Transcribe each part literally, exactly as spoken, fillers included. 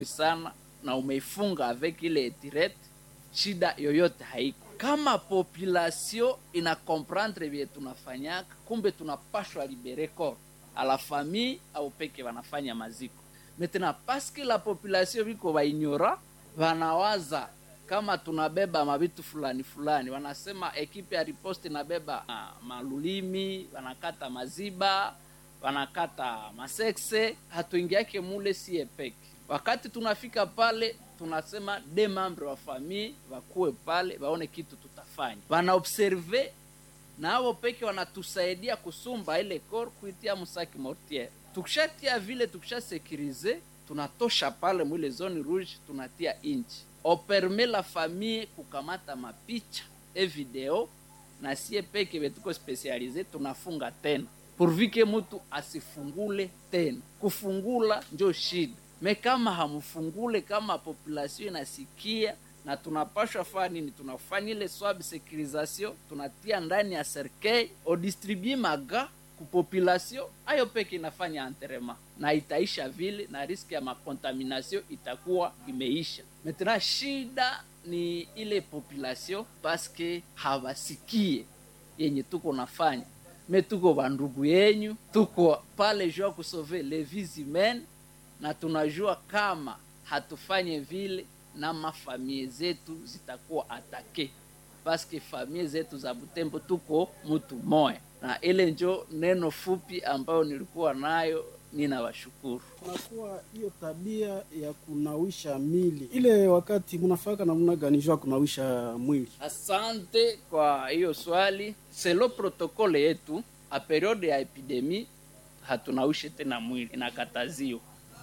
sana na umeifunga avec ile etirette, shida yoyote haiko. Kama population ina comprendre vile tunafanyaka, kumbe tunapashwa libere corps à la famille au peke wanafanya maziko. Maintenant parce que la population viko ba ignora, wanawaza kama tunabeba mabitu fulani fulani, wanasema ekipe ya riposte inabeba uh, malulimi, wanakata maziba, wanakata masexe, hatuingiake mule si peke. Wakati tunafika pale tunasema de membre wa famille wakuwe pale waone kitu tutafanya. Wana observe na hao peke wanatusaidia kusumba ile kor kuitia musaki mortier. Tukishatia vile tukisha sécuriser, tunatosha pale mwile zone rouge tunatia inchi. On permet la famille kukamata mapicha e video na sie peke betuko specialize tunafunga tena. Pourvu que mtu asifungule tena. Kufungula ndio shida. Me kama hamufungule, kama population inasikia na tunapashwa fanya nini, tunafanya ile swab sécurisation, tunatia ndani ya cercueil, o distribue maga ku population, ayo peke inafanya enterrement na itaisha vile na riski ya makontamination itakuwa imeisha. Maintenant shida ni ile population parce que hawasikie yenye tuko nafanya. Me tuko bandugu yenyu, tuko pale jua kusauver les vies humaines, na tunajua kama hatufanye vile na mafamie zetu zitakuwa atake, paske famie zetu za Butembo tuko mtu moya. Na ile njo neno fupi ambayo nilikuwa nayo, ninawashukuru. Tunakuwa hiyo tabia ya kunawisha mili, ile wakati mnafaka na mna gani jua kunawisha mwili? Asante kwa hiyo swali. Selo protokole yetu a periode ya epidemie hatunawishe tena mwili, inakataziwa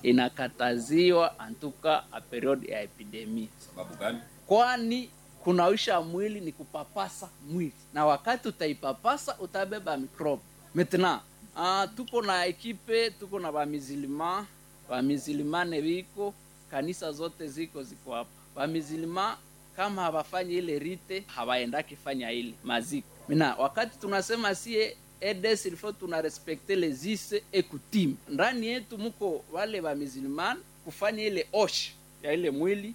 inakataziwa antuka a periode ya epidemie. Sababu gani? Kwani kunawisha mwili ni kupapasa mwili, na wakati utaipapasa utabeba mikrobe. Maintenant ah tuko na ekipe, tuko na bamizilima, bamizilimane biko, kanisa zote ziko ziko hapa. Bamizilima kama hawafanyi ile rite, hawaenda kifanya ile maziko. Mina wakati tunasema sie edes il faut tuna respecter les us et coutumes. Ndani yetu muko wale wa musulman kufanya ile osh ya ile mwili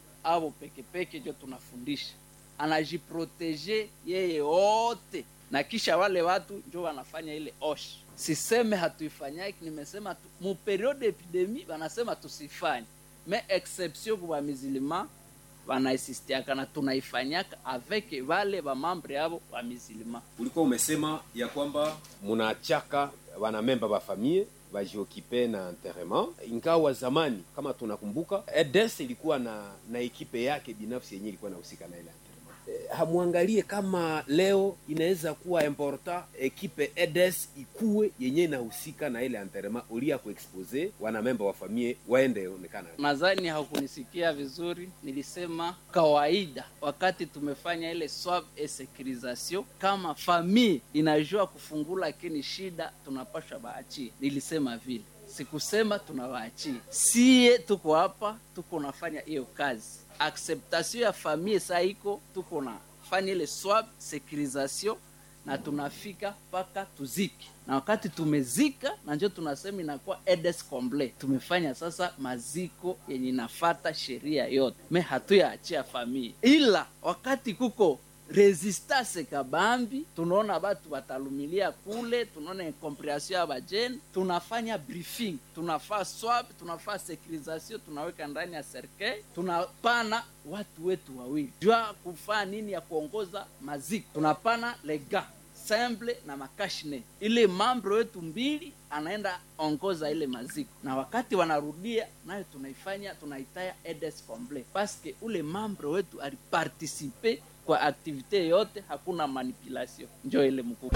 au peke peke jo tunafundisha. Anajiproteger yeye wote na kisha wale watu ndio wanafanya ile osh. Siseme hatuifanyaki, nimesema tu, mu periode epidemie wanasema tusifanye. Mais exception kwa musulman wanainsistia na tunaifanyaka avec wale wa membre yao wa musulman. Ulikuwa umesema ya kwamba mnaachaka wana memba wa familia wajiokipe na enterrement. Ingawa zamani kama tunakumbuka E D S ilikuwa na na ekipe yake binafsi yenyewe ilikuwa inahusika na ile enterrement. E, hamuangalie kama leo inaweza kuwa important ekipe E D S ikue yenyewe inahusika na ile enterrement ulia kuexpose wana memba wa familia waende onekana. Nadhani hakunisikia vizuri, nilisema kawaida wakati tumefanya ile swab et sécurisation, kama famille inajua kufungula lakini shida tunapasha baachi. Nilisema vile, sikusema tunawaachi. Sie tuko hapa, tuko nafanya hiyo kazi. Acceptation ya famille saa iko, tuko na fanya ile swab sécurisation na tunafika paka tuziki. Na wakati tumezika, na ndio tunasema inakuwa E D S complet. Tumefanya sasa maziko yenye nafata sheria yote. Me hatuyaachia famille. Ila wakati kuko resistance kabambi, tunaona watu watalumilia kule, tunaona incomprehension ya bajeni, tunafanya briefing, tunafanya swab, tunafanya sécurisation, tunaweka ndani ya cercueil, tunapana watu wetu wawili jua kufanya nini ya kuongoza maziko. Tunapana lega simple na makashne, ile mambo wetu mbili anaenda ongoza ile maziko, na wakati wanarudia nayo tunaifanya tunaitaya E D S complet, paske ule mambo wetu aliparticipe kwa activite yote, hakuna manipulation. Njoo ile mkuu.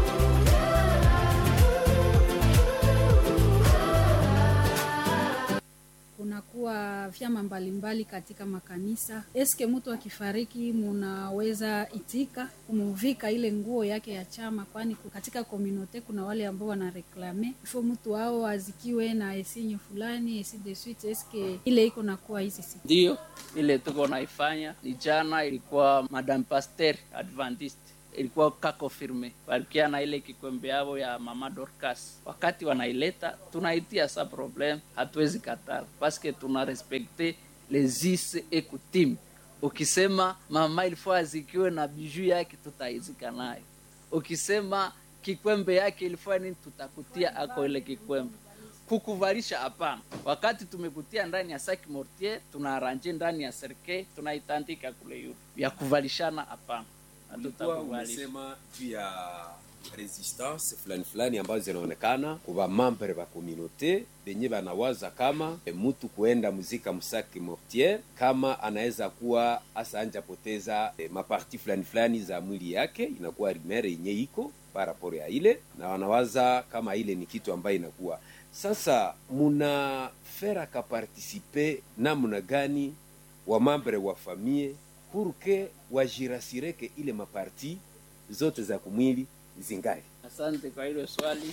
Kunakuwa vyama mbalimbali katika makanisa. Eske mtu akifariki munaweza itika kumuvika ile nguo yake ya chama, kwani katika community kuna wale ambao wana reclame ifo mtu wao azikiwe na esinyo fulani esi de suite. Eske ile iko nakuwa hizi siku? Ndio ile tuko naifanya. Ni jana ilikuwa Madame Pasteur Adventiste ilikuwa kako firme, walikia na ile kikwembe yao ya mama Dorcas. Wakati wanaileta tunaitia sa problem, hatuwezi katala paske tuna respecte les us et coutumes. Ukisema mama ilifo azikiwe na biju yake, tutaizika nayo. Ukisema kikwembe yake ilifo nini, tutakutia ako ile kikwembe. Kukuvalisha hapana. Wakati tumekutia ndani ya sac mortier, tunaaranje ndani ya serke, tunaitandika kule yule. Ya kuvalishana hapana. Ulikuwa umesema juu ya resistance fulani fulani ambazo zinaonekana kwa membre wa communauté benye banawaza kama e, mtu kuenda muzika msaki mortier kama anaweza kuwa asa anja poteza e, maparti fulani fulani za mwili yake, inakuwa rimere yenye iko paraporo ya ile, na wanawaza kama ile ni kitu ambayo inakuwa sasa. Muna fera ka participer namna gani wa membre wa famille pour que wajirasireke ile maparti zote za kumwili zingali? Asante kwa hilo swali.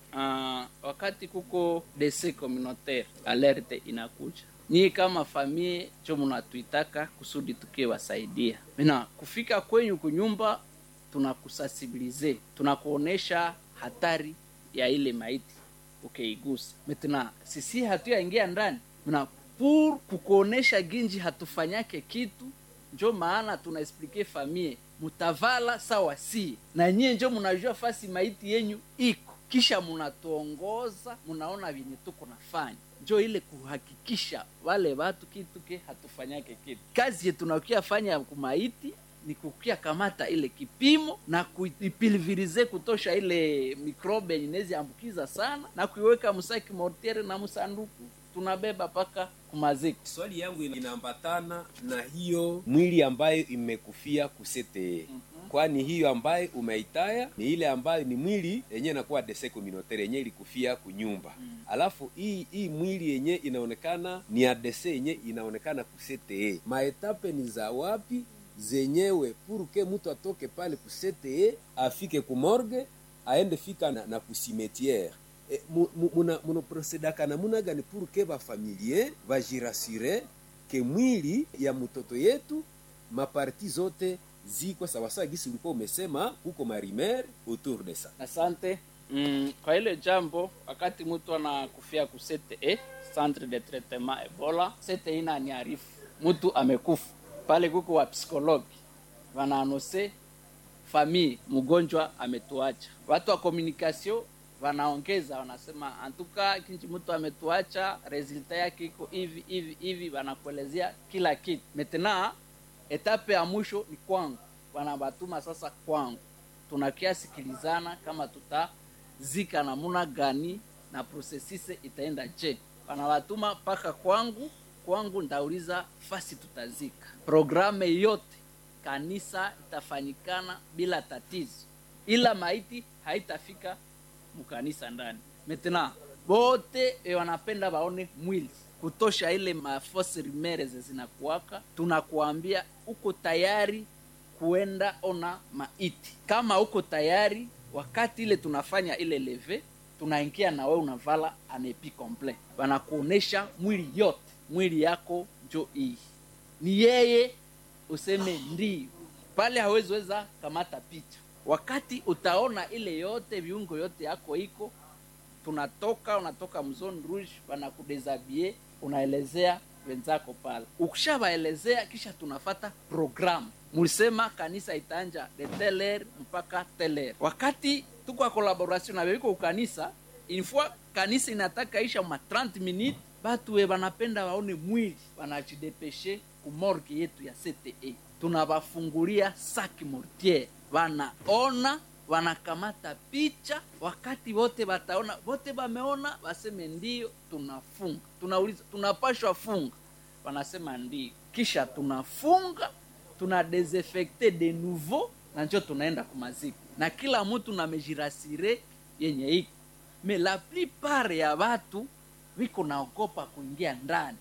Uh, wakati kuko décès communautaire, alerte inakuja. Ni kama famille cho mnatuitaka kusudi tukiwasaidia. Mina kufika kwenyu kunyumba, tunakusensibilize, tunakuonesha hatari ya ile maiti ukeigusa. Metna sisi hatuyaingia ndani. Mina pour kukuonesha ginji hatufanyake kitu, njo maana tuna explique famille mutavala sawa si na nyie njo mnajua fasi maiti yenyu iko, kisha mnatuongoza, mnaona vyenye tuko nafanya. Njo ile kuhakikisha wale watu kitu ke hatufanyake kitu. Kazi yetu tunakia fanya kumaiti ni kukia kamata ile kipimo na kuipilvirize kutosha ile mikrobe inezi ambukiza sana, na kuiweka msaki mortiere na msanduku tunabeba paka kumaziki. Swali yangu inaambatana na hiyo mwili ambayo imekufia kusete. Mm-hmm. Kwani hiyo ambayo umeitaya ni ile ambayo ni mwili yenye inakuwa décès communautaire yenye ilikufia kunyumba. Mm. Alafu hii hii mwili yenye inaonekana ni ya décès yenye inaonekana kusete. Maetape ni za wapi zenyewe pour que mtu atoke pale kusete afike ku morgue aende fika na, na kusimetiere? E, muna muna procedaka na muna gani pour que ba familier va jirasire ke mwili ya mtoto yetu maparti zote ziko sawa sawa gisi ulikuwa umesema huko marimer autour de ça? Asante. Mm, kwa ile jambo wakati mtu anakufia ku C T E, centre de traitement Ebola, C T E ina niarifu mtu amekufa pale, kuko wa psikologi wanaanose famille mgonjwa ametuacha. Watu wa communication wanaongeza, wanasema antuka kinji mtu ametuacha, resulta yake iko hivi hivi hivi, wanakuelezea kila kitu. Metena etape ya mwisho ni kwangu, wanabatuma sasa kwangu, tunakiasikilizana kama tutazika namuna gani na processes itaenda je. Wanabatuma paka kwangu, kwangu ndauliza fasi tutazika. Programe yote kanisa itafanyikana bila tatizo, ila maiti haitafika mkanisa ndani. Metena bote e wanapenda baone mwili kutosha ile mafosi rimerez zinakuwaka, tunakuambia uko tayari kuenda ona maiti. Kama uko tayari, wakati ile tunafanya ile leve, tunaingia na wewe unavala anepi complet, wanakuonesha mwili yote, mwili yako njo hii ni yeye, useme ndio. Pale hawezi weza kamata picha. Wakati utaona ile yote viungo yote yako iko, tunatoka unatoka mzone rouge, wanakudeshabiller, unaelezea wenzako pale. Ukishabaelezea kisha tunafata program. Mulisema kanisa itaanja de teler mpaka teler. Wakati tuko collaboration na wiko kanisa, inafua kanisa inataka isha ma thirty minutes, batu we banapenda waone mwili, wanajidepeshe ku morgue yetu ya C T E. Tunabafungulia sac mortier, wanaona, wanakamata picha. Wakati wote bataona, wote bameona, baseme ndio, tunafunga. Tunauliza tunapashwa funga, wanasema ndio. Kisha tunafunga, tuna desinfecter de nouveau, na njo tunaenda kumaziko. Na kila mtu na mejirasire yenye iko. Me la plupart ya watu wiko naogopa kuingia ndani.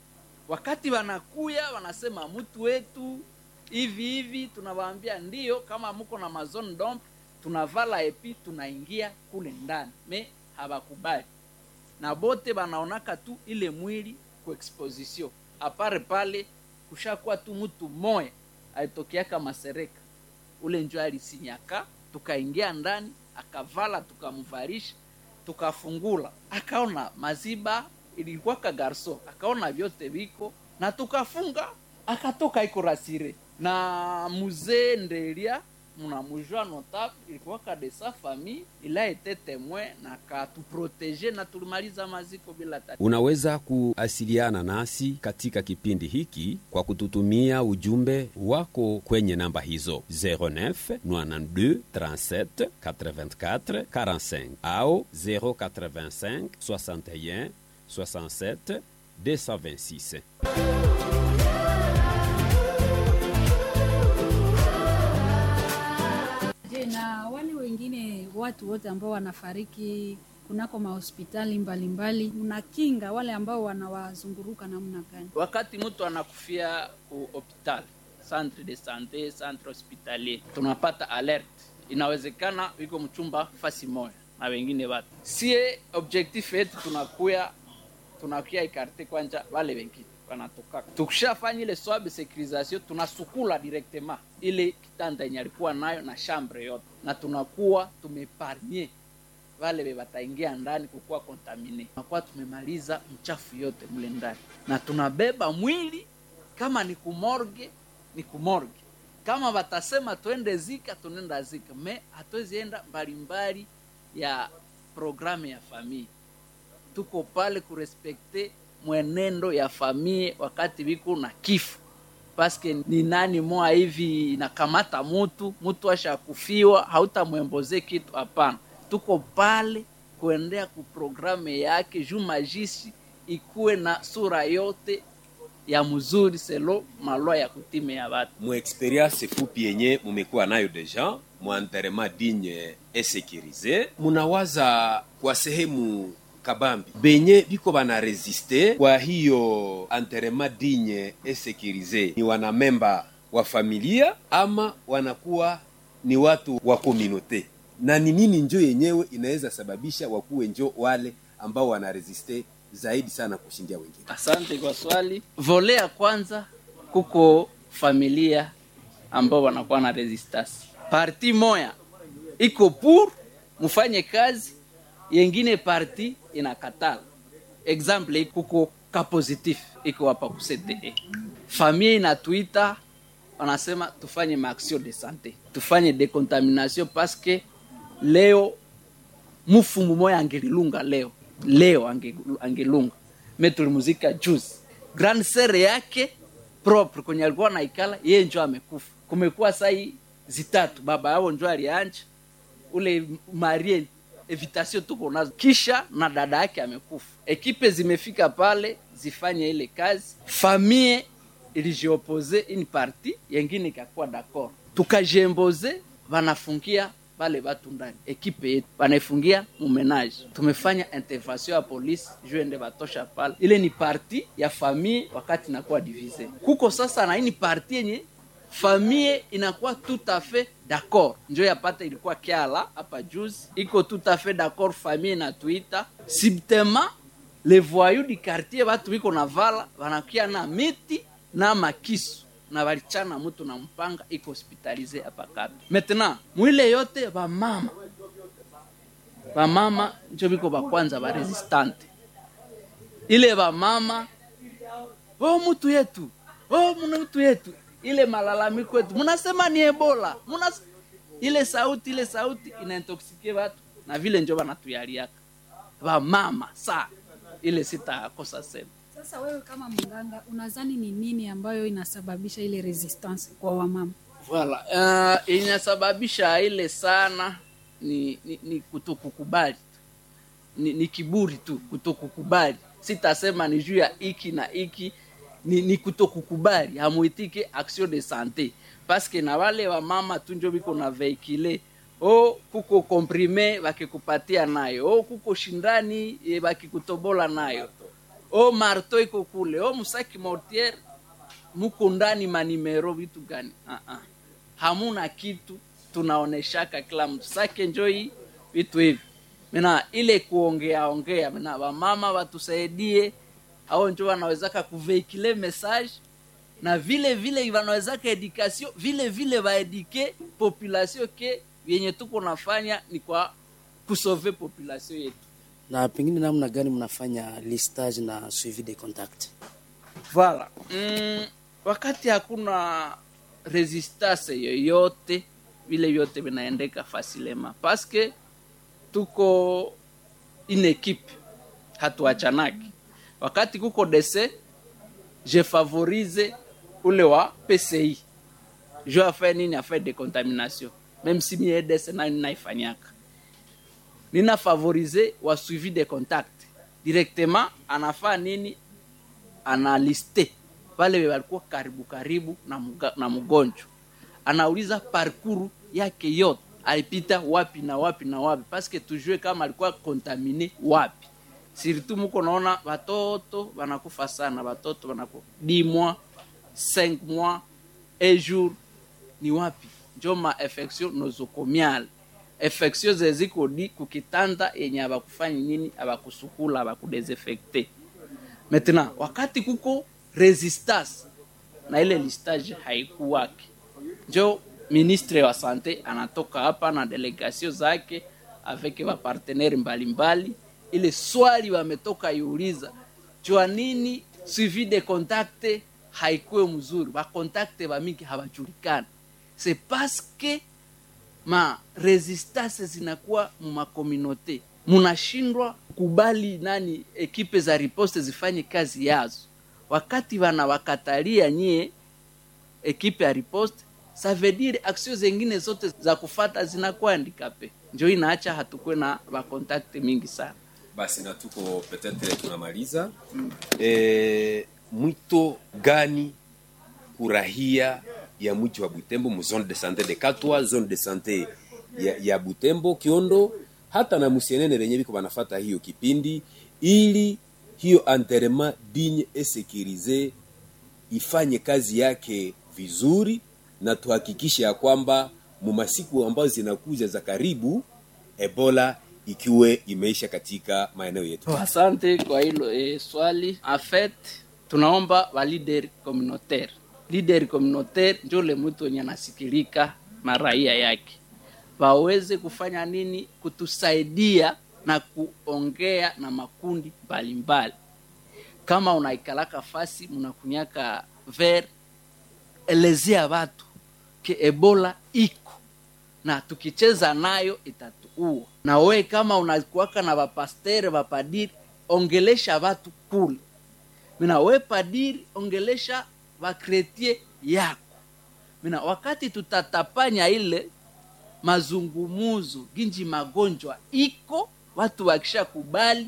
Wakati wanakuya wanasema mtu wetu hivi hivi, tunawaambia ndio, kama mko na mazone domp tunavala epi tunaingia kule ndani. Me habakubali. Na bote banaonaka tu ile mwili ku exposition. Apare pale kushakuwa tu mtu moya aitokea kama Sereka. ule njoo alisinyaka, tukaingia ndani, akavala, tukamvarisha, tukafungula, akaona maziba ilikuwa ka garso, akaona vyote viko na tukafunga, akatoka iko rasire. Na mzee Ndelia mnamujua notable, ilikuwa ka de sa famille, il a été témoin na ka tu protéger na tulimaliza maziko bila tatizo. Unaweza kuasiliana nasi katika kipindi hiki kwa kututumia ujumbe wako kwenye namba hizo zero neuf ninety-deux trente-sept quatre-vingt-quatre quarante-cinq au zero eighty-five soixante et un soixante-sept deux cent vingt-six. Na wale wengine watu wote ambao wanafariki kunako mahospitali mbalimbali, mnakinga wale ambao wanawazunguruka namna gani? Wakati mtu anakufia ku hospitali, centre de santé, centre hospitalier, tunapata alert. Inawezekana wiko mchumba fasi moja na wengine watu. Sie objectif yetu tunakuya tunakuya ikarte kwanja wale wengine wanatoka. Tukishafanya ile swab sécurisation, tunasukula directement ile kitanda yenye alikuwa nayo na chambre yote, na tunakuwa tumeparnie wale be bataingia ndani kukua contamine. Tunakuwa tumemaliza mchafu yote mle ndani, na tunabeba mwili kama ni kumorge ni kumorge, kama batasema tuende zika tunenda zika, me hatuwezi enda mbalimbali ya programu ya famille. Tuko pale kurespekte mwenendo ya famille wakati biko na kifo, paske ni nani moa hivi nakamata mutu mutu asha kufiwa hautamwemboze kitu, hapana. Tuko pale kuendea ku programe yake juu majisi ikuwe na sura yote ya mzuri selo malwa ya kutime ya watu. Mu experience fupi yenye mumekuwa nayo deja, mu enterrement digne et sécurisé, munawaza kwa sehemu kabambi benye biko bana resiste kwa hiyo enterrement digne et sécurisé, ni wanamemba wa familia ama wanakuwa ni watu wa communauté? Na ni nini njo yenyewe inaweza sababisha wakuwe njo wale ambao wana resiste zaidi sana kushindia wengine? Asante kwa swali. Vole ya kwanza, kuko familia ambao wanakuwa na resistance. Parti moya iko pour mufanye kazi, yengine parti inakatala. Example kuko ka positif iko hapa ku C T E. Familia inatuita, wanasema tufanye maaction de santé, tufanye decontamination parce que leo mufumu moya angelilunga leo leo ange, angelunga metuli muzika juzi grand sœur yake propre kwenye alikuwa naikala yeye njoo amekufa. Kumekuwa sai zitatu, baba yao njoo alianja ule Marie evitation tuko nazo, kisha na dada yake amekufa. Ekipe zimefika pale zifanye ile kazi, famille ilijiopose une partie, yengine ikakuwa d'accord, tukajemboze wanafungia wale watu ndani. Ekipe yetu wanaifungia mumenage, tumefanya intervention ya police juu ende batosha pale. Ile ni parti ya famille wakati inakuwa divise. Kuko sasa na ini parti yenye famille inakuwa tout à fait d'accord, njoo yapata ilikuwa kiala hapa juzi, iko tout à fait d'accord. Famille na tuita subtement les voyous du quartier, watu wiko na vala wanakia na miti na makisu na walichana mtu na mpanga, iko hospitalize hapa kata. Maintenant mwile yote ba mama ba mama njo biko ba kwanza ba resistante. Ile ba mama, oh mtu yetu, oh mtu yetu, ile malalamiko yetu mnasema ni Ebola, munas ile sauti ile sauti inaintoxike watu, na vile njo banatuyaliaka ba mama. Saa ile sitakosa sema. Sasa wewe kama mganga unadhani ni nini ambayo inasababisha ile resistance kwa wamama? Voilà, uh, inasababisha ile sana ni ni, ni kutokukubali. Ni, ni kiburi tu, kutokukubali. Sitasema ni juu ya iki na iki, ni, ni kutokukubali. Hamuitike action de santé. Parce que na wale wa mama tu njo biko na veikile, oh kuko comprime bakikupatia nayo, oh kuko shindani e, bakikutobola nayo, oh marto iko kule, oh musaki mortier muko ndani manimero, vitu gani? Ah uh -uh. Hamuna kitu, tunaoneshaka kila mtu sake njoi vitu hivi. Mena ile kuongea ongea, mena wa mama watusaidie, hao njoo wanawezaka kuveikile message na vile vile wanaweza ka education vile vile waedike population ke yenye tuko nafanya ni kwa kusauver population yetu. Na pengine namna gani mnafanya listage na suivi de contact? Voilà. Mm, wakati hakuna resistance yoyote vile vyote vinaendeka fasilema parce que tuko une équipe hatuachanaki. Wakati kuko dese je favorise ule wa P C I. Je affaire nini affaire de contamination. Même si mie dese na naifanyaka. Nina favoriser wa suivi de contact. Directement anafaa nini analiste wale walikuwa karibu karibu na mga, na mgonjwa. Anauliza parcours yake yote. Alipita wapi na wapi na wapi parce que tujue kama alikuwa contaminé wapi. Surtout mko naona watoto wanakufa sana, watoto wanakufa dix mois, cinq mois, un jour ni wapi? Njoma infection nosocomiale. Infection zeziko di kukitanda yenye abakufanya nini, abakusukula, abakudesinfecter. Maintenant, wakati kuko resistance na ile listage haikuwaki. Njo ministre wa sante anatoka hapa na delegation zake avec wa partenaire mbalimbali. Ile swali wametoka yuuliza jua nini suivi de contact haikuwe mzuri, ba contact ba mingi hawajulikani. C'est parce que ma resistance zinakuwa mu communauté, munashindwa kubali nani ekipe za riposte zifanye kazi yazo. Wakati wana wakatalia nyie ekipe ya riposte, ça veut dire action zingine zote za kufata zinakuwa handicapé. Ndio inaacha hatukwe na ba contact mingi sana. Basi na tuko peut-être tunamaliza. Mm. Eh, mwito gani kurahia ya mji wa Butembo, mu zone de santé de Katwa, zone de santé ya, ya Butembo, Kiondo, hata na Musienene lenye biko banafata hiyo kipindi, ili hiyo enterrement digne et sécurisé ifanye kazi yake vizuri, na tuhakikishe ya kwamba mu masiku ambazo zinakuja za karibu Ebola ikiwe imeisha katika maeneo yetu. Asante kwa hilo e, swali. En fait, tunaomba wa leader communautaire. Leader communautaire ndio le mtu mwenye anasikilika na raia yake. Waweze kufanya nini kutusaidia na kuongea na makundi mbalimbali. Kama unaikalaka fasi mnakunyaka ver, elezea watu ke Ebola iko na tukicheza nayo itatuua. Na we kama unakuwaka na wapastere wapadiri, ongelesha watu kule. Mina we padiri ongelesha wakretie yako. Mina wakati tutatapanya ile mazungumuzo ginji magonjwa iko, watu wakisha kubali,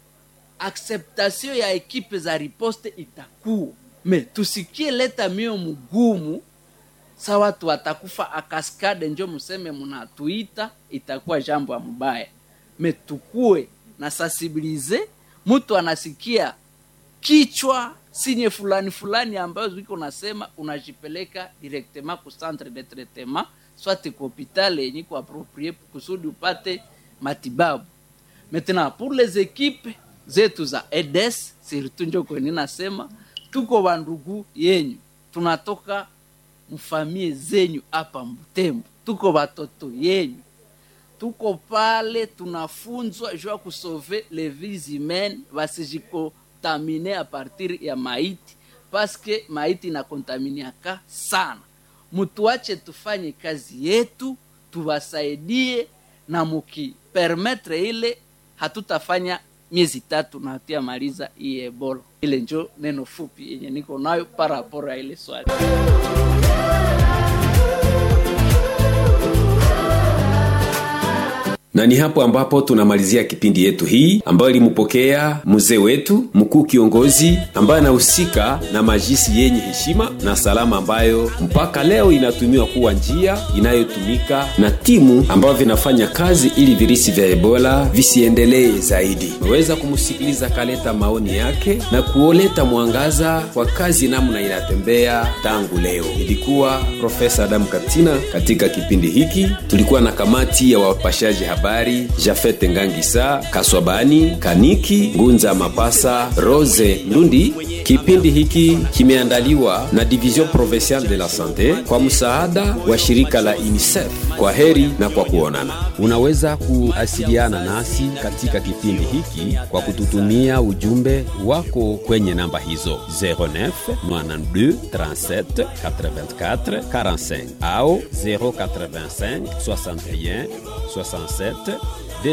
acceptation ya ekipe za riposte itakuwa. Me tusikie leta mio mgumu, sa watu watakufa akaskade njo museme munatuita, itakuwa jambo ya mbaya. Me tukue na sensibilize, mtu anasikia kichwa sinye fulani fulani ambazo wiko nasema, unajipeleka directement ku centre de traitement, soit ku hopital yenye ku approprié kusudi upate matibabu. Maintenant pour les équipes zetu za E D S, surtout njo kwenye nasema tuko bandugu yenyu, tunatoka mfamie zenyu hapa Butembo, tuko batoto yenyu, tuko pale tunafunzwa jua kusauver les vies humaines, basijiko tamine a partir ya maiti, parce que maiti inakontaminiaka sana. Mutuache tufanye kazi yetu, tuwasaidie, na muki permettre ile hatutafanya miezi tatu na hatia maliza hii Ebola. Ile njo neno fupi yenye niko nayo para rapora ile swali. Na ni hapo ambapo tunamalizia kipindi yetu hii ambayo ilimpokea mzee wetu mkuu kiongozi ambaye anahusika na majisi yenye heshima na salama, ambayo mpaka leo inatumiwa kuwa njia inayotumika na timu ambayo vinafanya kazi ili virusi vya Ebola visiendelee zaidi. Naweza kumsikiliza kaleta maoni yake na kuoleta mwangaza kwa kazi namna inatembea tangu leo. Ilikuwa Profesa Adam Katina katika kipindi hiki. Tulikuwa na kamati ya wapashaji habari habari Jafete Ngangisa, Kaswabani, Kaniki, Ngunza Mapasa, Rose Ndundi. Kipindi hiki kimeandaliwa na Division Provinciale de la Santé kwa msaada wa shirika la UNICEF. Kwa heri na kwa kuonana. Unaweza kuasiliana nasi katika kipindi hiki kwa kututumia ujumbe wako kwenye namba hizo zero neuf ninety-deux trente-sept quatre-vingt-quatre quarante-cinq au zero huit cinq soixante et un soixante-sept